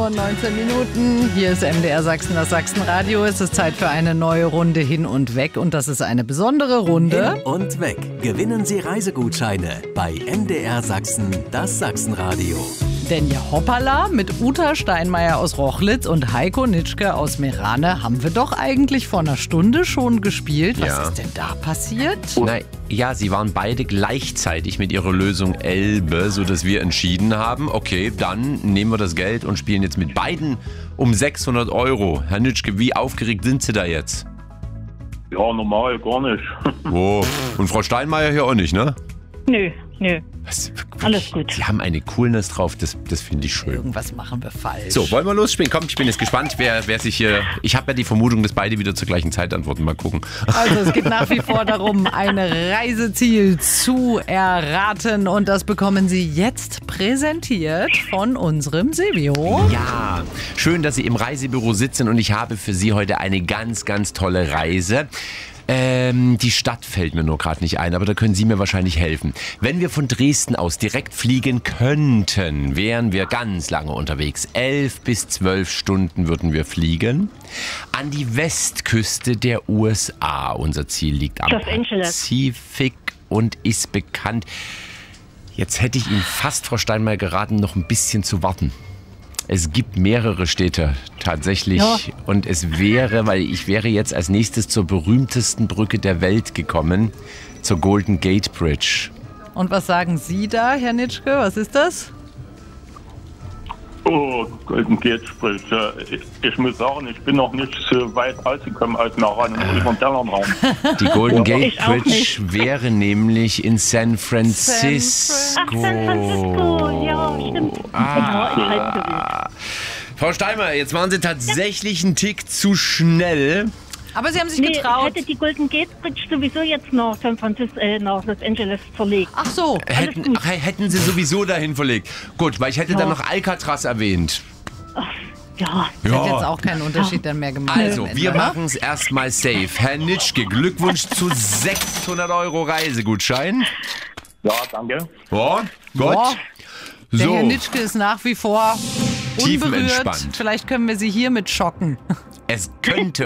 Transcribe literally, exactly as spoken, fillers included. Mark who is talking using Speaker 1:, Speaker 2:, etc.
Speaker 1: und neunzehn Minuten. Hier ist M D R Sachsen, das Sachsenradio. Es ist Zeit für eine neue Runde Hin und Weg. Und das ist eine besondere Runde.
Speaker 2: Hin und Weg. Gewinnen Sie Reisegutscheine bei M D R Sachsen, das Sachsenradio.
Speaker 1: Denn ja, hoppala, mit Uta Steinmeier aus Rochlitz und Heiko Nitschke aus Meerane haben wir doch eigentlich vor einer Stunde schon gespielt. Was
Speaker 3: Ja.
Speaker 1: ist denn da passiert?
Speaker 3: Na, ja, sie waren beide gleichzeitig mit ihrer Lösung Elbe, sodass wir entschieden haben, okay, dann nehmen wir das Geld und spielen jetzt mit beiden um sechshundert Euro. Herr Nitschke, wie aufgeregt sind Sie da jetzt?
Speaker 4: Ja, normal, gar nicht.
Speaker 3: Oh, und Frau Steinmeier hier auch nicht, ne?
Speaker 5: Nö, nö.
Speaker 3: Was,
Speaker 5: Alles gut.
Speaker 3: Sie haben eine Coolness drauf, das, das finde ich schön.
Speaker 1: Irgendwas machen wir falsch.
Speaker 3: So, wollen wir losspielen? Komm, ich bin jetzt gespannt, wer, wer sich hier... Ich habe ja die Vermutung, dass beide wieder zur gleichen Zeit antworten. Mal gucken.
Speaker 1: Also es geht nach wie vor darum, ein Reiseziel zu erraten. Und das bekommen Sie jetzt präsentiert von unserem Silvio.
Speaker 3: Ja, schön, dass Sie im Reisebüro sitzen und ich habe für Sie heute eine ganz, ganz tolle Reise. Ähm, die Stadt fällt mir nur gerade nicht ein, aber da können Sie mir wahrscheinlich helfen. Wenn wir von Dresden aus direkt fliegen könnten, wären wir ganz lange unterwegs. Elf bis zwölf Stunden würden wir fliegen. An die Westküste der U S A. Unser Ziel liegt am
Speaker 5: Los Angeles.
Speaker 3: Pazifik und ist bekannt. Jetzt hätte ich Ihnen fast, Frau Steinmeier, geraten, noch ein bisschen zu warten. Es gibt mehrere Städte tatsächlich
Speaker 5: Ja.
Speaker 3: und es wäre, weil ich wäre jetzt als nächstes zur berühmtesten Brücke der Welt gekommen, zur Golden Gate Bridge.
Speaker 1: Und was sagen Sie da, Herr Nitschke? Was ist das?
Speaker 4: Oh, Golden Gate Bridge. Ja, ich, ich muss sagen, ich bin noch nicht so weit rausgekommen aus Meran und über den Tellerrand.
Speaker 3: Die Golden Gate
Speaker 5: Ich auch
Speaker 3: Bridge
Speaker 5: nicht.
Speaker 3: wäre nämlich in San Francisco.
Speaker 5: Ach, San Francisco. Ja, stimmt. Ja, ich weiß gewesen.
Speaker 3: Frau Steinmeier, jetzt waren Sie tatsächlich einen Tick zu schnell.
Speaker 1: Aber Sie haben sich
Speaker 5: Nee,
Speaker 1: getraut.
Speaker 5: hätte die Golden Gate Bridge sowieso jetzt nach San Francisco, äh, nach Los Angeles verlegt.
Speaker 1: Ach so.
Speaker 3: Hätten,
Speaker 5: gut.
Speaker 3: ach, hätten Sie sowieso dahin verlegt. Gut, weil ich hätte
Speaker 5: Ja.
Speaker 3: dann noch Alcatraz erwähnt.
Speaker 5: Ja,
Speaker 1: Das hat jetzt auch keinen Unterschied dann mehr gemacht.
Speaker 3: Also,
Speaker 1: am Ende,
Speaker 3: wir
Speaker 1: oder?
Speaker 3: machen es erstmal safe. Herr Nitschke, Glückwunsch zu sechshundert Euro Reisegutschein.
Speaker 4: Ja, danke.
Speaker 3: Ja, gut.
Speaker 1: Boah, der
Speaker 3: So,
Speaker 1: Herr Nitschke ist nach wie vor unberührt.
Speaker 3: Tiefenentspannt.
Speaker 1: Vielleicht können wir Sie hiermit schocken.
Speaker 3: es könnte